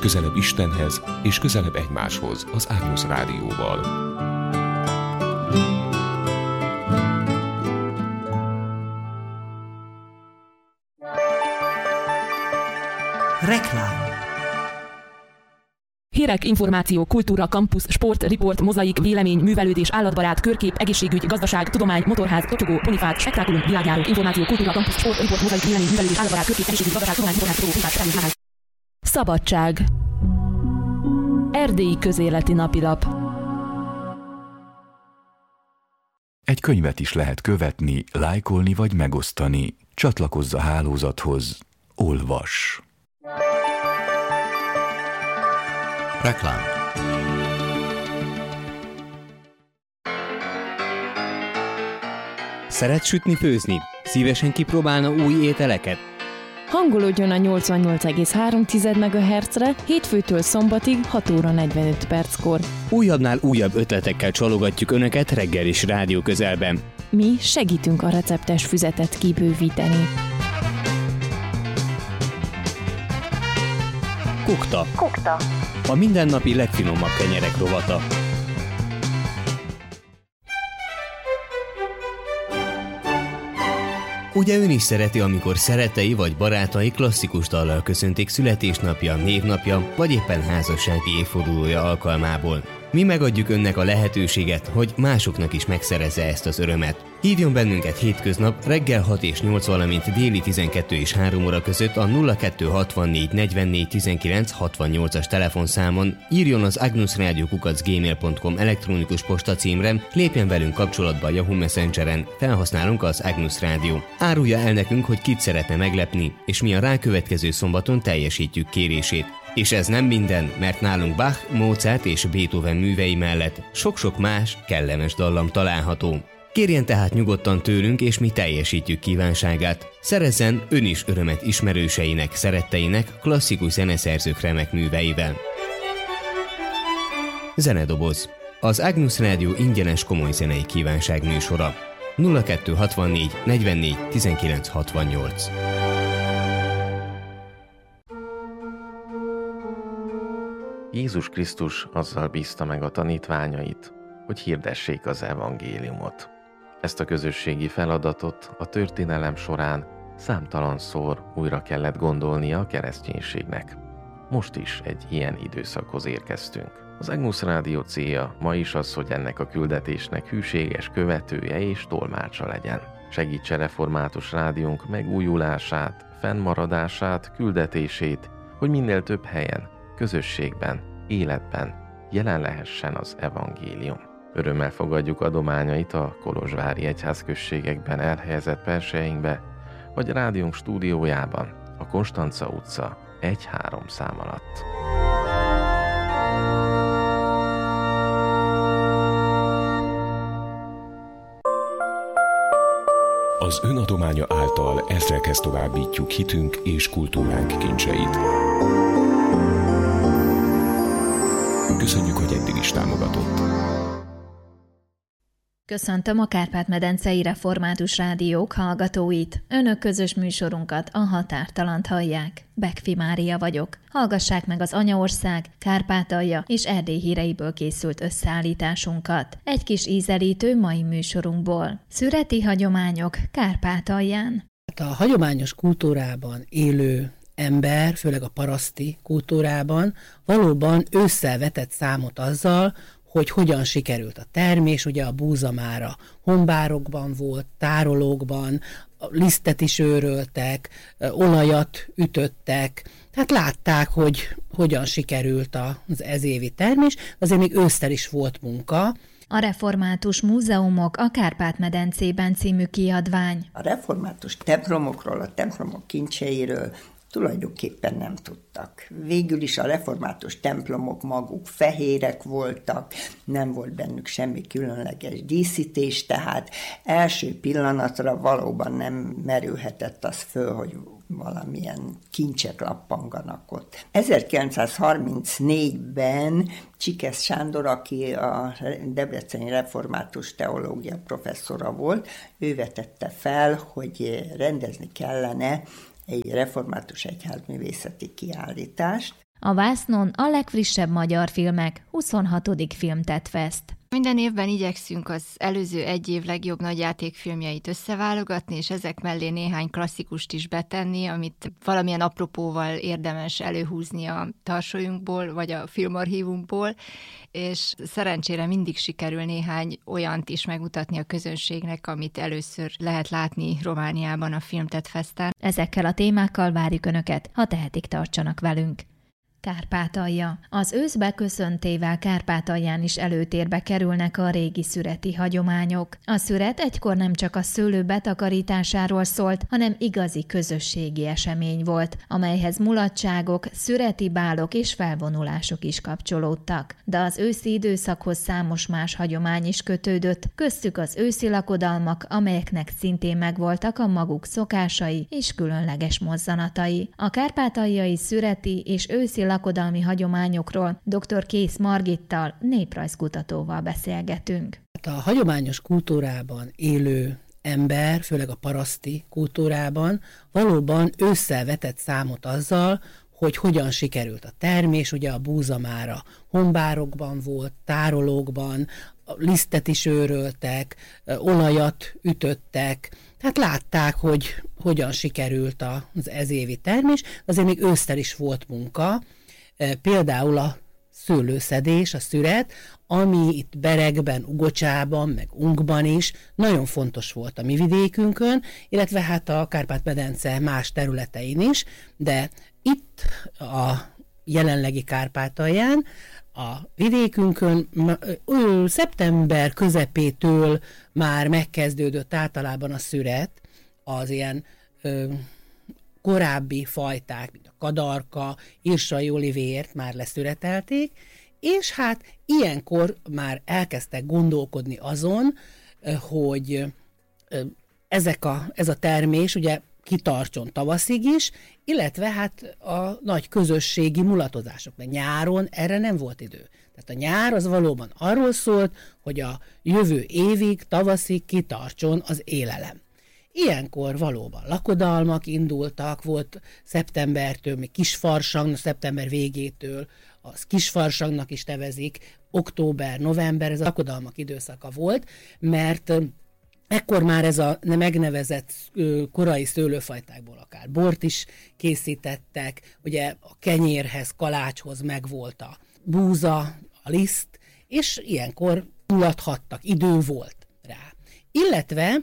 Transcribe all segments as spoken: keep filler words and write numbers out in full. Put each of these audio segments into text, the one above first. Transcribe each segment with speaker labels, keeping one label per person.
Speaker 1: Közelebb Istenhez és közelebb egymáshoz az Agnus Rádióval.
Speaker 2: Reklám.
Speaker 3: Hírek, információ, kultúra, kampusz, sport, riport, mozaik, vélemény, művelődés, állatbarát, körkép, egészségügy, gazdaság, tudomány, motorház, tocsogó, ponifát, spektákulum, világjáró, információ, kultúra, kampusz, sport, riport, mozaik, vélemény, művelődés, állatbarát, körkép, egészségügy, gazdaság, tudomány, motorház, tocsogó, ponifát, spektákulum. Szabadság. Erdélyi közéleti napilap.
Speaker 4: Egy könyvet is lehet követni, lájkolni vagy megosztani. Csatlakozz a hálózathoz. Olvas.
Speaker 2: Reklám.
Speaker 5: Szeret sütni, főzni? Szívesen kipróbálna új ételeket?
Speaker 6: Hangolódjon a nyolcvannyolc egész három megahertzre hétfőtől szombatig hat óra negyvenöt perckor.
Speaker 5: Újabbnál újabb ötletekkel csalogatjuk Önöket reggel is rádió közelben.
Speaker 6: Mi segítünk a receptes füzetet kibővíteni.
Speaker 5: Kukta.
Speaker 6: Kukta.
Speaker 5: A mindennapi legfinomabb kenyerek rovata. Ugye ön is szereti, amikor szerettei vagy barátai klasszikus dallal köszöntik születésnapja, névnapja, vagy éppen házassági évfordulója alkalmából. Mi megadjuk önnek a lehetőséget, hogy másoknak is megszerezze ezt az örömet. Hívjon bennünket hétköznap reggel hat és nyolc, valamint déli tizenkettő és három óra között a nulla kettő hatvannégy negyvennégy tizenkilenc hatvannyolcas telefonszámon, írjon az agnusradio kukac gmail pont com elektronikus postacímre, lépjen velünk kapcsolatba a Yahoo Messengeren, felhasználunk az Agnus Rádió. Árulja el nekünk, hogy kit szeretne meglepni, és mi a rákövetkező szombaton teljesítjük kérését. És ez nem minden, mert nálunk Bach, Mozart és Beethoven művei mellett sok-sok más, kellemes dallam található. Kérjen tehát nyugodtan tőlünk, és mi teljesítjük kívánságát. Szerezzen ön is örömet ismerőseinek, szeretteinek, klasszikus zeneszerzők remek műveivel. Zenedoboz. Az Agnus Rádió ingyenes komoly zenei kívánság műsora. nulla kettő hatvannégy negyvennégy tizenkilenc hatvannyolc.
Speaker 7: Jézus Krisztus azzal bízta meg a tanítványait, hogy hirdessék az evangéliumot. Ezt a közösségi feladatot a történelem során számtalanszor újra kellett gondolnia a kereszténységnek. Most is egy ilyen időszakhoz érkeztünk. Az Agnus Rádió célja ma is az, hogy ennek a küldetésnek hűséges követője és tolmácsa legyen. Segítse református rádiónk megújulását, fennmaradását, küldetését, hogy minél több helyen, közösségben, életben jelen lehessen az evangélium. Örömmel fogadjuk adományait a kolozsvári egyházközségekben elhelyezett perseinkbe, vagy rádiónk stúdiójában, a Konstanca utca egy három szám alatt.
Speaker 1: Az önadománya által ezrekhez továbbítjuk hitünk és kultúránk kincseit. Köszönjük, hogy eddig is támogatott.
Speaker 8: Köszöntöm a Kárpát-medencei Református Rádiók hallgatóit. Önök közös műsorunkat, a Határtalant hallják. Bekfi Mária vagyok. Hallgassák meg az Anyaország, Kárpátalja és Erdély híreiből készült összeállításunkat. Egy kis ízelítő mai műsorunkból. Szüreti hagyományok Kárpátalján.
Speaker 9: A hagyományos kultúrában élő ember, főleg a paraszti kultúrában valóban ősszel vetett számot azzal, hogy hogyan sikerült a termés, ugye a búza már a honbárokban volt, tárolókban, lisztet is őröltek, olajat ütöttek, tehát látták, hogy hogyan sikerült az ezévi termés, azért még ősszel is volt munka.
Speaker 8: A Református Múzeumok a Kárpát-medencében című kiadvány.
Speaker 10: A református templomokról, a templomok kincseiről tulajdonképpen nem tudtak. Végül is a református templomok maguk fehérek voltak, nem volt bennük semmi különleges díszítés, tehát első pillanatra valóban nem merülhetett az föl, hogy valamilyen kincsek lappanganak ott. ezerkilencszázharmincnégyben Csikesz Sándor, aki a debreceni református teológia professzora volt, ő vetette fel, hogy rendezni kellene egy református egyházművészeti kiállítást.
Speaker 8: A vásznon a legfrissebb magyar filmek huszonhatodik Filmtetfest.
Speaker 11: Minden évben igyekszünk az előző egy év legjobb nagyjátékfilmjeit összeválogatni, és ezek mellé néhány klasszikust is betenni, amit valamilyen apropóval érdemes előhúzni a tarsolyunkból, vagy a filmarchívumból, és szerencsére mindig sikerül néhány olyant is megmutatni a közönségnek, amit először lehet látni Romániában a Filmtetfesten.
Speaker 8: Ezekkel a témákkal várjuk Önöket, ha tehetik, tartsanak velünk. Kárpátalja. Az ősz beköszöntével Kárpátalján is előtérbe kerülnek a régi szüreti hagyományok. A szüret egykor nem csak a szőlő betakarításáról szólt, hanem igazi közösségi esemény volt, amelyhez mulatságok, szüreti bálok és felvonulások is kapcsolódtak. De az őszi időszakhoz számos más hagyomány is kötődött, köztük az őszi lakodalmak, amelyeknek szintén megvoltak a maguk szokásai és különleges mozzanatai. A kárpátaljai szüreti és őszi lakodalmi hagyományokról dr. Kész Margittal, néprajzkutatóval beszélgetünk.
Speaker 9: A hagyományos kultúrában élő ember, főleg a paraszti kultúrában valóban ősszel vetett számot azzal, hogy hogyan sikerült a termés, ugye a búza már a honbárokban volt, tárolókban, lisztet is őröltek, olajat ütöttek, tehát látták, hogy hogyan sikerült az ezévi termés, azért még ősszel is volt munka, például a szőlőszedés, a szüret, ami itt Beregben, Ugocsában, meg Ungban is nagyon fontos volt a mi vidékünkön, illetve hát a Kárpát-medence más területein is, de itt a jelenlegi Kárpátalján, a vidékünkön ö, szeptember közepétől már megkezdődött általában a szüret, az ilyen ö, korábbi fajták, mint a kadarka, irsai olivért már leszüretelték, és hát ilyenkor már elkezdtek gondolkodni azon, hogy ezek a, ez a termés ugye kitartson tavaszig is, illetve hát a nagy közösségi mulatozások, mert nyáron erre nem volt idő. Tehát a nyár az valóban arról szólt, hogy a jövő évig, tavaszig kitartson az élelem. Ilyenkor valóban lakodalmak indultak, volt szeptembertől, még kisfarsang, szeptember végétől, az kisfarsangnak is nevezik, október, november, ez a lakodalmak időszaka volt, mert ekkor már ez a megnevezett korai szőlőfajtákból akár bort is készítettek, ugye a kenyérhez, kalácshoz megvolt a búza, a liszt, és ilyenkor mulathattak, idő volt rá. Illetve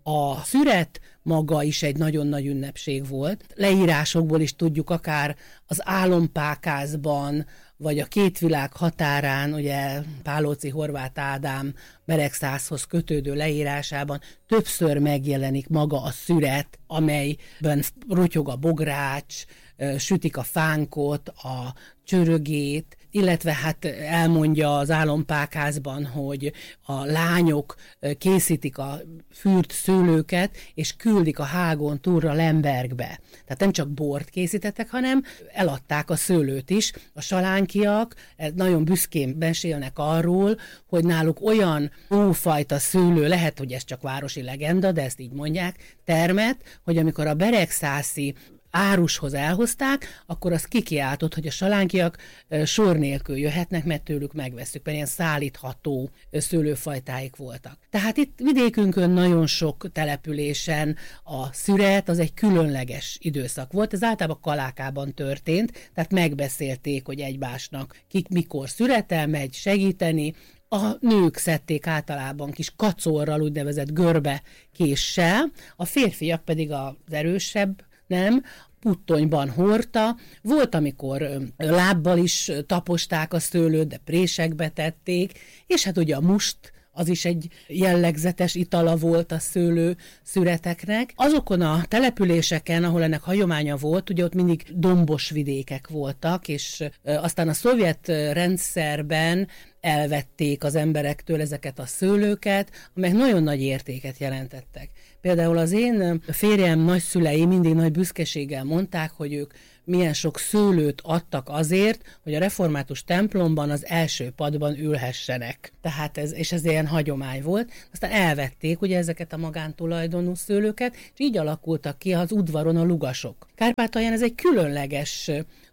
Speaker 9: a szüret maga is egy nagyon nagy ünnepség volt. Leírásokból is tudjuk, akár az Álompákázban, vagy a Két világ határán, ugye Pálóci Horváth Ádám Beregszászhoz kötődő leírásában többször megjelenik maga a szüret, amelyben rotyog a bogrács, sütik a fánkot, a csörögét, illetve hát elmondja az Álompákázban, hogy a lányok készítik a fűrt szőlőket, és küldik a hágon túlra Lembergbe. Tehát nem csak bort készítettek, hanem eladták a szőlőt is. A salánkiak nagyon büszkén mesélnek arról, hogy náluk olyan ófajta szőlő, lehet, hogy ez csak városi legenda, de ezt így mondják, termet, hogy amikor a beregszászi árushoz elhozták, akkor az kikiáltott, hogy a salánkiak sor nélkül jöhetnek, mert tőlük megvesszük, mert ilyen szállítható szőlőfajtáik voltak. Tehát itt vidékünkön nagyon sok településen a szüret az egy különleges időszak volt, ez általában Kalákában történt, tehát megbeszélték, hogy egymásnak kik mikor szüretel megy segíteni. A nők szedték általában kis kacorral, úgynevezett görbe késsel, a férfiak pedig az erősebb, nem, puttonyban hordta. Volt, amikor lábbal is taposták a szőlőt, de présekbe tették, és hát ugye a must, az is egy jellegzetes itala volt a szőlő szüreteknek. Azokon a településeken, ahol ennek hagyománya volt, ugye ott mindig dombos vidékek voltak, és aztán a szovjet rendszerben elvették az emberektől ezeket a szőlőket, amelyek nagyon nagy értéket jelentettek. Például az én férjem nagyszülei mindig nagy büszkeséggel mondták, hogy ők milyen sok szőlőt adtak azért, hogy a református templomban az első padban ülhessenek. Tehát ez, és ez ilyen hagyomány volt. Aztán elvették ugye ezeket a magántulajdonú szőlőket, és így alakultak ki az udvaron a lugasok. Kárpátalján ez egy különleges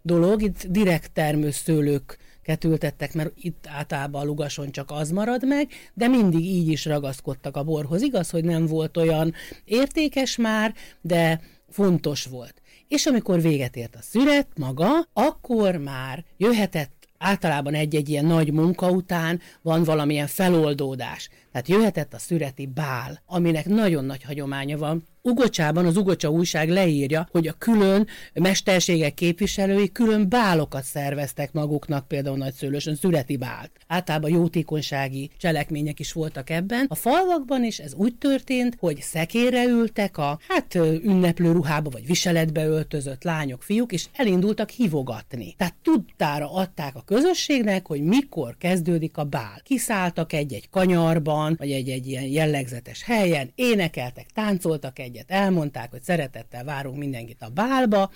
Speaker 9: dolog, itt direkt termőszőlők ültettek, mert itt általában a Lugason csak az marad meg, de mindig így is ragaszkodtak a borhoz. Igaz, hogy nem volt olyan értékes már, de fontos volt. És amikor véget ért a szüret maga, akkor már jöhetett általában egy-egy ilyen nagy munka után van valamilyen feloldódás. Tehát jöhetett a szüreti bál, aminek nagyon nagy hagyománya van. Ugocsában az Ugocsa újság leírja, hogy a külön mesterségek képviselői külön bálokat szerveztek maguknak, például Nagyszőlősön szüreti bált. Általában jótékonysági cselekmények is voltak ebben. A falvakban is ez úgy történt, hogy szekérre ültek a hát ünneplő ruhába vagy viseletbe öltözött lányok, fiúk, és elindultak hívogatni. Tehát tudtára adták a közösségnek, hogy mikor kezdődik a bál. Kiszálltak egy-egy kanyarban, vagy egy-egy ilyen jellegzetes helyen, énekeltek, táncoltak egyet, elmondták, hogy szeretettel várunk mindenkit a bálba,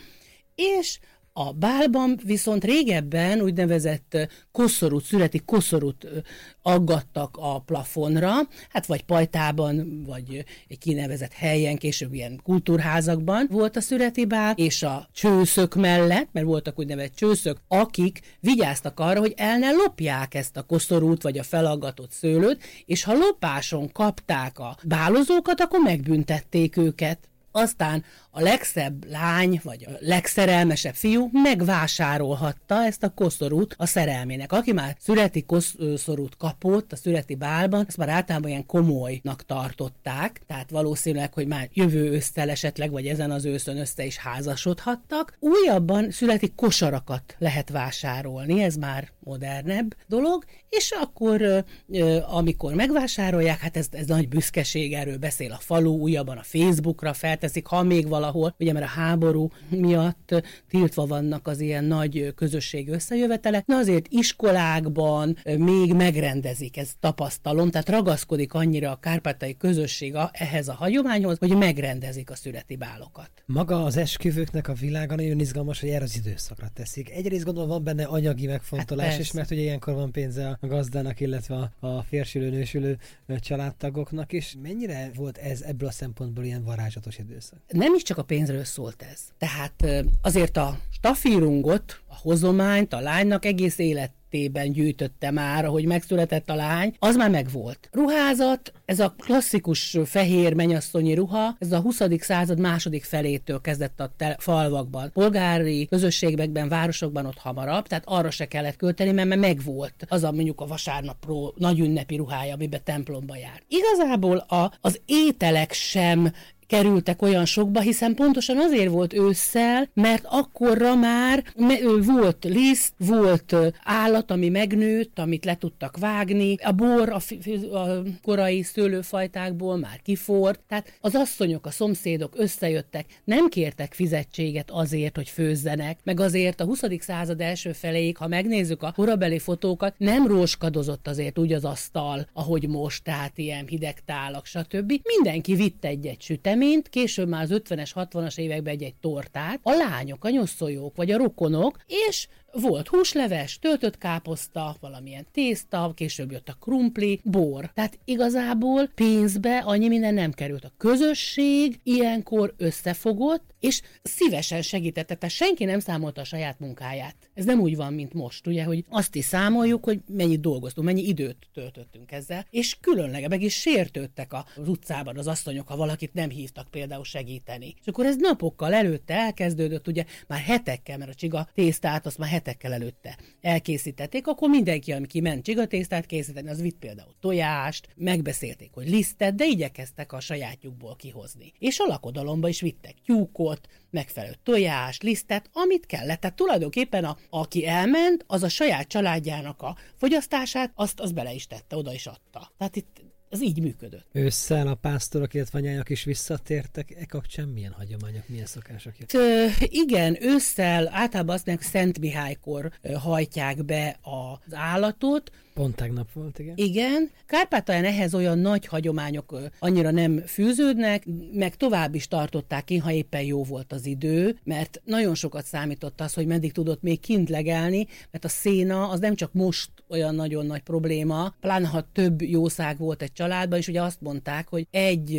Speaker 9: és a bálban viszont régebben úgynevezett koszorút, szüreti koszorút aggattak a plafonra, hát vagy pajtában, vagy egy kinevezett helyen, később ilyen kultúrházakban volt a szüreti bál, és a csőszök mellett, mert voltak úgynevezett csőszök, akik vigyáztak arra, hogy el ne lopják ezt a koszorút, vagy a felaggatott szőlőt, és ha lopáson kapták a bálozókat, akkor megbüntették őket. Aztán a legszebb lány, vagy a legszerelmesebb fiú megvásárolhatta ezt a koszorút a szerelmének. Aki már szüreti koszorút kapott a szüreti bálban, ezt már általában ilyen komolynak tartották, tehát valószínűleg, hogy már jövő ősszel esetleg, vagy ezen az őszön össze is házasodhattak. Újabban szüreti kosarakat lehet vásárolni, ez már modernebb dolog, és akkor, amikor megvásárolják, hát ez, ez nagy büszkeség, erről beszél a falu, újabban a Facebookra felteszik, ha még valahol, ugye mert a háború miatt tiltva vannak az ilyen nagy közösség összejövetelek, na azért iskolákban még megrendezik, ez tapasztalom, tehát ragaszkodik annyira a kárpátaljai közösség ehhez a hagyományhoz, hogy megrendezik a szüreti bálokat.
Speaker 12: Maga az esküvőknek a világa nagyon izgalmas, hogy erre az időszakra teszik. Egyrészt gondolom van benne anyagi megfontolás, hát és mert ugye ilyenkor van pénze a gazdának, illetve a férjsülő, nősülő családtagoknak is. Mennyire volt ez ebből a szempontból ilyen varázslatos időszak?
Speaker 9: Nem is csak a pénzről szólt ez. Tehát azért a stafírungot, a hozományt a lánynak egész élet gyűjtötte már, ahogy megszületett a lány, az már megvolt. Ruházat, ez a klasszikus fehér mennyasszonyi ruha, ez a huszadik század második felétől kezdett a te- falvakban. Polgári közösségekben, városokban ott hamarabb, tehát arra se kellett költeni, mert megvolt az a mondjuk a vasárnapról nagy ünnepi ruhája, amiben templomba jár. Igazából a, az ételek sem kerültek olyan sokba, hiszen pontosan azért volt ősszel, mert akkorra már volt liszt, volt állat, ami megnőtt, amit le tudtak vágni, a bor a, a korai szőlőfajtákból már kiforrt, tehát az asszonyok, a szomszédok összejöttek, nem kértek fizetséget azért, hogy főzzenek, meg azért a huszadik század első feléig, ha megnézzük a korabeli fotókat, nem róskadozott azért úgy az asztal, ahogy most, tehát ilyen hideg tálak, stb. Mindenki vitt egy-egy süteményt, mint később már az ötvenes, hatvanas években egy-egy tortát, a lányok, a nyoszoljók vagy a rokonok, és volt húsleves, töltött káposzta, valamilyen tészta, később jött a krumpli, bor. Tehát igazából pénzbe annyi minden nem került. A közösség ilyenkor összefogott, és szívesen segítette, tehát senki nem számolta a saját munkáját. Ez nem úgy van, mint most, ugye, hogy azt is számoljuk, hogy mennyit dolgoztunk, mennyi időt töltöttünk ezzel, és különleg meg is sértődtek az utcában az asszonyok, ha valakit nem hívtak például segíteni. És akkor ez napokkal előtte elkezdődött, ugye már hetekkel, mert a csiga tésztát azt már hetekkel előtte elkészítették, akkor mindenki, aki ment csigatésztát készíteni, az vitt például tojást, megbeszélték, hogy lisztet, de igyekeztek a sajátjukból kihozni. És a lakodalomba is vittek tyúkot, megfelelő tojást, lisztet, amit kellett. Tehát tulajdonképpen a, aki elment, az a saját családjának a fogyasztását, azt az bele is tette, oda is adta. Tehát itt ez így működött.
Speaker 12: Ősszel a pásztorok, illetve anyájuk is visszatértek, e kapcsán milyen hagyományok, milyen szokások?
Speaker 9: T, igen, ősszel általában azt mondják, Szent Mihálykor hajtják be az állatot.
Speaker 12: Pont tegnap volt, igen.
Speaker 9: Igen. Kárpátalján ehhez olyan nagy hagyományok annyira nem fűződnek, meg tovább is tartották ki, ha éppen jó volt az idő, mert nagyon sokat számított az, hogy meddig tudott még kint legelni, mert a széna az nem csak most olyan nagyon nagy probléma, pláne ha több jószág volt egy családban, és ugye azt mondták, hogy egy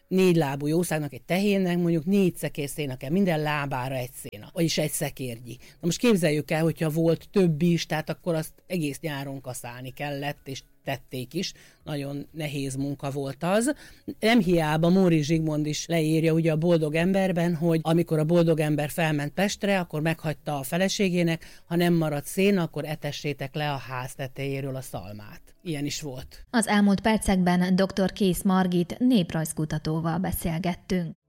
Speaker 9: négy lábú jószágnak, egy tehénnek mondjuk négy szekér széna kell, minden lábára egy széna, vagyis egy szekérgyi. Na most képzeljük el, hogyha volt több is, tehát akkor azt egész nyáron kaszálni kellett, és tették is. Nagyon nehéz munka volt az. Nem hiába Móricz Zsigmond is leírja ugye a Boldog emberben, hogy amikor a boldog ember felment Pestre, akkor meghagyta a feleségének, ha nem maradt szén, akkor etessétek le a ház tetejéről a szalmát. Ilyen is volt.
Speaker 8: Az elmúlt percekben dr. Kész Margit néprajzkutatóval beszélgettünk.